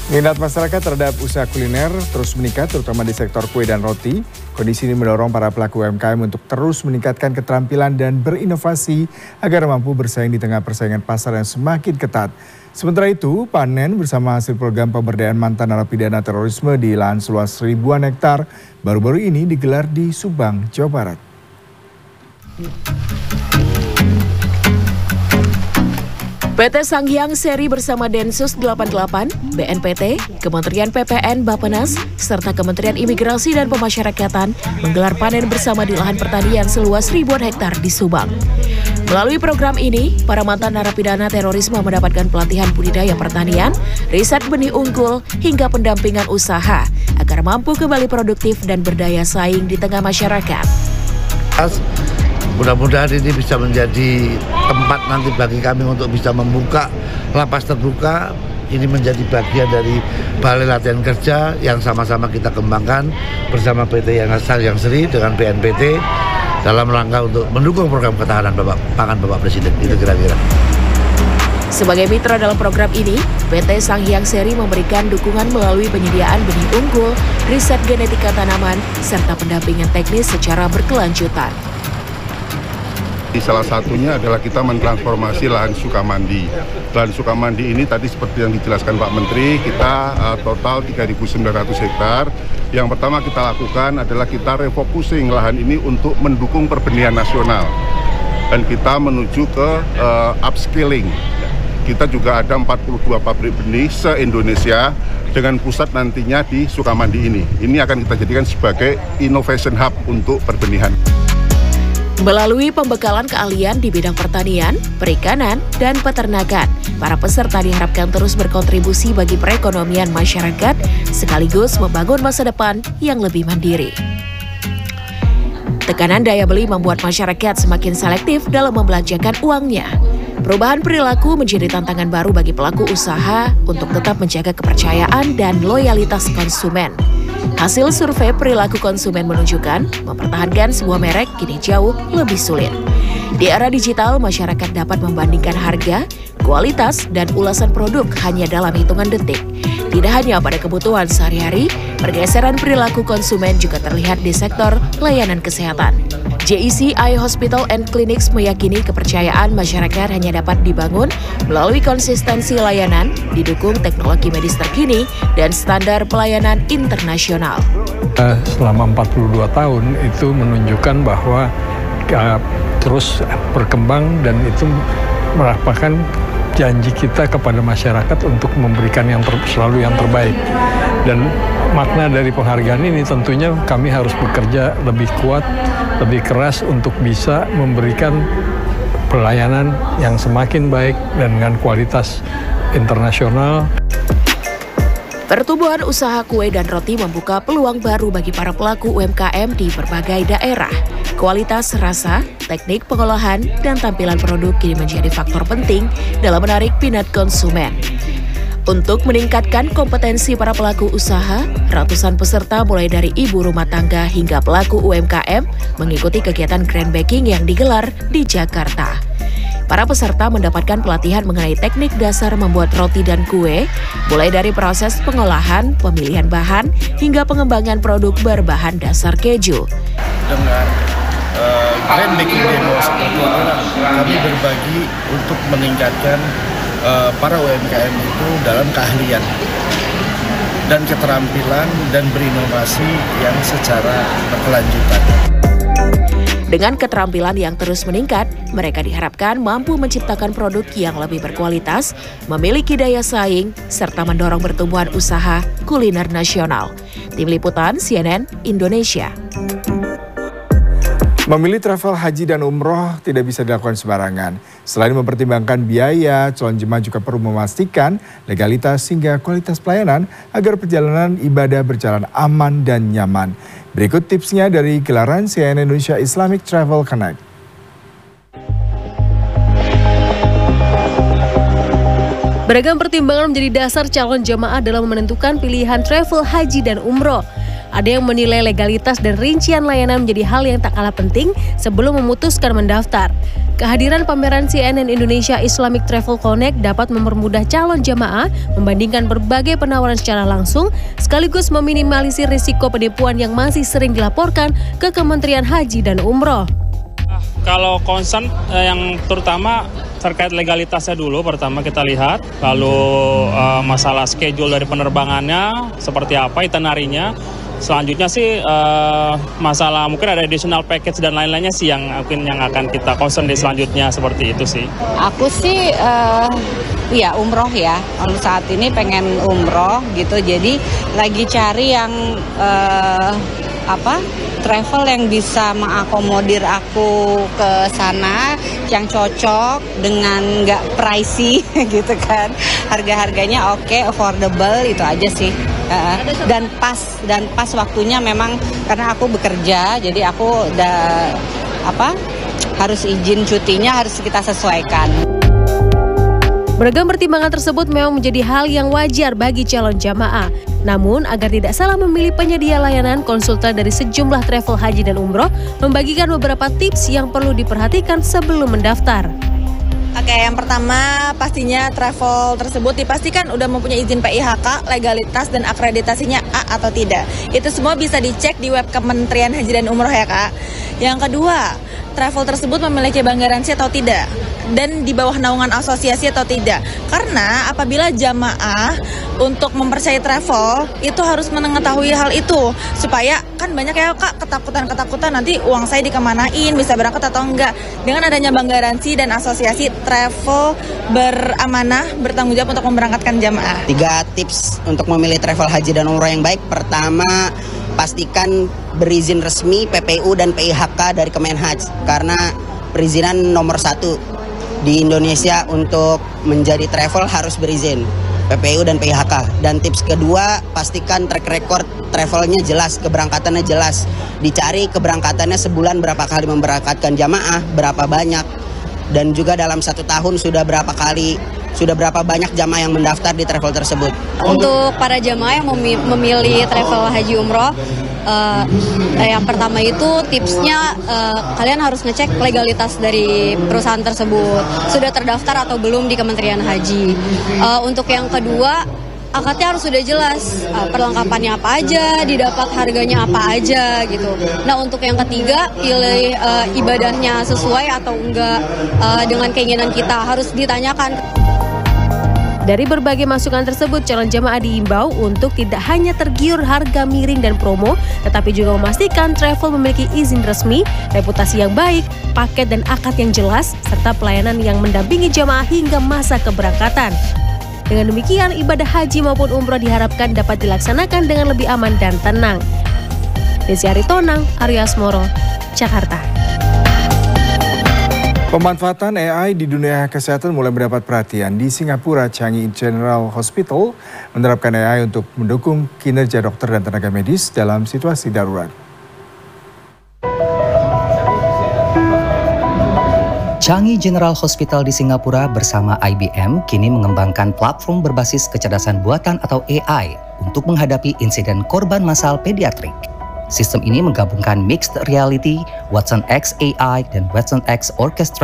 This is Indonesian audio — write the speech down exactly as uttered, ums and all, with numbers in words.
Minat masyarakat terhadap usaha kuliner terus meningkat, terutama di sektor kue dan roti. Kondisi ini mendorong para pelaku U M K M untuk terus meningkatkan keterampilan dan berinovasi agar mampu bersaing di tengah persaingan pasar yang semakin ketat. Sementara itu, panen bersama hasil program pemberdayaan mantan narapidana terorisme di lahan seluas ribuan hektar baru-baru ini digelar di Subang, Jawa Barat. P T Sanghyang Seri bersama Densus delapan puluh delapan, B N P T, Kementerian P P N Bappenas, serta Kementerian Imigrasi dan Pemasyarakatan menggelar panen bersama di lahan pertanian seluas ribuan hektar di Subang. Melalui program ini, para mantan narapidana terorisme mendapatkan pelatihan budidaya pertanian, riset benih unggul, hingga pendampingan usaha agar mampu kembali produktif dan berdaya saing di tengah masyarakat. Mudah-mudahan ini bisa menjadi tempat nanti bagi kami untuk bisa membuka lapas terbuka. Ini menjadi bagian dari Balai Latihan Kerja yang sama-sama kita kembangkan bersama P T Sanghyang Seri dengan B N P T dalam rangka untuk mendukung program ketahanan Bapak Pangan Bapak Presiden. Itu kira-kira. Sebagai mitra dalam program ini, P T Sanghyang Seri memberikan dukungan melalui penyediaan benih unggul, riset genetika tanaman, serta pendampingan teknis secara berkelanjutan. Salah satunya adalah kita mentransformasi lahan Sukamandi. Lahan Sukamandi ini tadi seperti yang dijelaskan Pak Menteri, kita uh, total tiga ribu sembilan ratus hektar. Yang pertama kita lakukan adalah kita refocusing lahan ini untuk mendukung perbenihan nasional. Dan kita menuju ke uh, upscaling. Kita juga ada empat puluh dua pabrik benih se-Indonesia dengan pusat nantinya di Sukamandi ini. Ini akan kita jadikan sebagai innovation hub untuk perbenihan. Melalui pembekalan keahlian di bidang pertanian, perikanan, dan peternakan, para peserta diharapkan terus berkontribusi bagi perekonomian masyarakat sekaligus membangun masa depan yang lebih mandiri. Tekanan daya beli membuat masyarakat semakin selektif dalam membelanjakan uangnya. Perubahan perilaku menjadi tantangan baru bagi pelaku usaha untuk tetap menjaga kepercayaan dan loyalitas konsumen. Hasil survei perilaku konsumen menunjukkan mempertahankan sebuah merek kini jauh lebih sulit. Di era digital, masyarakat dapat membandingkan harga, kualitas, dan ulasan produk hanya dalam hitungan detik. Tidak hanya pada kebutuhan sehari-hari, pergeseran perilaku konsumen juga terlihat di sektor layanan kesehatan. J E C Eye Hospital and Clinics meyakini kepercayaan masyarakat hanya dapat dibangun melalui konsistensi layanan, didukung teknologi medis terkini, dan standar pelayanan internasional. Selama empat puluh dua tahun itu menunjukkan bahwa uh, terus berkembang dan itu merupakan janji kita kepada masyarakat untuk memberikan yang ter, selalu yang terbaik. Dan makna dari penghargaan ini tentunya kami harus bekerja lebih kuat, lebih keras untuk bisa memberikan pelayanan yang semakin baik dan dengan kualitas internasional. Pertumbuhan usaha kue dan roti membuka peluang baru bagi para pelaku U M K M di berbagai daerah. Kualitas rasa, teknik pengolahan, dan tampilan produk kini menjadi faktor penting dalam menarik minat konsumen. Untuk meningkatkan kompetensi para pelaku usaha, ratusan peserta mulai dari ibu rumah tangga hingga pelaku U M K M mengikuti kegiatan Grand Baking yang digelar di Jakarta. Para peserta mendapatkan pelatihan mengenai teknik dasar membuat roti dan kue, mulai dari proses pengolahan, pemilihan bahan, hingga pengembangan produk berbahan dasar keju. Dengan uh, Grand Baking Demo seperti itu, kami berbagi untuk meningkatkan uh, para U M K M itu dalam keahlian dan keterampilan dan berinovasi yang secara berkelanjutan. Dengan keterampilan yang terus meningkat, mereka diharapkan mampu menciptakan produk yang lebih berkualitas, memiliki daya saing, serta mendorong pertumbuhan usaha kuliner nasional. Tim Liputan C N N Indonesia. Memilih travel haji dan umroh tidak bisa dilakukan sembarangan. Selain mempertimbangkan biaya, calon jemaah juga perlu memastikan legalitas hingga kualitas pelayanan agar perjalanan ibadah berjalan aman dan nyaman. Berikut tipsnya dari gelaran C N N Indonesia Islamic Travel Connect. Beragam pertimbangan menjadi dasar calon jemaah dalam menentukan pilihan travel haji dan umroh. Ada yang menilai legalitas dan rincian layanan menjadi hal yang tak kalah penting sebelum memutuskan mendaftar. Kehadiran pameran C N N Indonesia Islamic Travel Connect dapat mempermudah calon jamaah membandingkan berbagai penawaran secara langsung, sekaligus meminimalisir risiko penipuan yang masih sering dilaporkan ke Kementerian Haji dan Umroh. Kalau concern eh, yang terutama terkait legalitasnya dulu pertama kita lihat, lalu eh, masalah schedule dari penerbangannya seperti apa, itinerary-nya. Selanjutnya sih eh, masalah mungkin ada additional package dan lain-lainnya sih yang mungkin yang akan kita concern di selanjutnya, seperti itu sih. Aku sih uh, ya umroh ya, kalau saat ini pengen umroh gitu, jadi lagi cari yang uh, apa travel yang bisa mengakomodir aku ke sana, yang cocok dengan nggak pricey gitu kan, harga-harganya oke, okay, affordable, itu aja sih. Uh, dan pas dan pas waktunya memang karena aku bekerja, jadi aku udah apa harus izin cutinya harus kita sesuaikan. Beragam pertimbangan tersebut memang menjadi hal yang wajar bagi calon jamaah. Namun, agar tidak salah memilih penyedia layanan, konsultan dari sejumlah travel haji dan umroh membagikan beberapa tips yang perlu diperhatikan sebelum mendaftar. Oke, yang pertama pastinya travel tersebut dipastikan udah mempunyai izin P I H K, legalitas dan akreditasinya A atau tidak. Itu semua bisa dicek di web Kementerian Haji dan Umroh ya Kak. Yang kedua, travel tersebut memiliki bank garansi atau tidak, dan di bawah naungan asosiasi atau tidak. Karena apabila jamaah untuk mempercayai travel itu harus mengetahui hal itu, supaya kan banyak ya Kak ketakutan-ketakutan nanti uang saya dikemanain, bisa berangkat atau enggak. Dengan adanya bank garansi dan asosiasi, travel beramanah, bertanggung jawab untuk memberangkatkan jamaah. Tiga tips untuk memilih travel haji dan umroh yang baik. Pertama, pastikan berizin resmi P P U dan P I H K dari Kemenhaj, karena perizinan nomor satu di Indonesia untuk menjadi travel harus berizin P P U dan P I H K. Dan tips kedua, pastikan track record travelnya jelas, keberangkatannya jelas. Dicari keberangkatannya sebulan berapa kali memberangkatkan jamaah, berapa banyak, dan juga dalam satu tahun sudah berapa kali, sudah berapa banyak jamaah yang mendaftar di travel tersebut. Untuk para jamaah yang memilih travel haji umroh, uh, yang pertama itu tipsnya uh, kalian harus ngecek legalitas dari perusahaan tersebut, sudah terdaftar atau belum di Kementerian Haji. Uh, untuk yang kedua, akadnya harus sudah jelas, uh, perlengkapannya apa aja, didapat harganya apa aja gitu. Nah, untuk yang ketiga, pilih uh, ibadahnya sesuai atau enggak uh, dengan keinginan kita, harus ditanyakan. Dari berbagai masukan tersebut, calon jamaah diimbau untuk tidak hanya tergiur harga miring dan promo, tetapi juga memastikan travel memiliki izin resmi, reputasi yang baik, paket dan akad yang jelas, serta pelayanan yang mendampingi jamaah hingga masa keberangkatan. Dengan demikian, ibadah haji maupun umroh diharapkan dapat dilaksanakan dengan lebih aman dan tenang. Desi Aritonang, Arya Asmoro, Jakarta. Pemanfaatan A I di dunia kesehatan mulai mendapat perhatian. Di Singapura, Changi General Hospital menerapkan A I untuk mendukung kinerja dokter dan tenaga medis dalam situasi darurat. Changi General Hospital di Singapura bersama I B M kini mengembangkan platform berbasis kecerdasan buatan atau A I untuk menghadapi insiden korban massal pediatrik. Sistem ini menggabungkan mixed reality, Watson X A I, dan Watson X Orchestrated